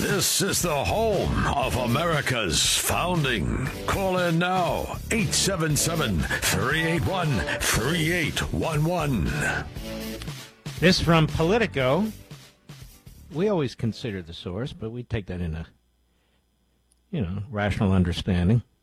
This is the home of America's founding. Call in now, 877-381-3811. This from Politico. We always consider the source, but we take that in a, rational understanding.